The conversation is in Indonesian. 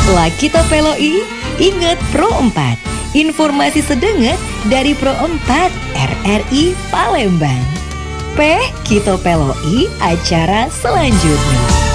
Laki Topeloi, ingat Pro 4. Informasi sedenget dari Pro 4 RRI Palembang. P. Kito Peloi, acara selanjutnya.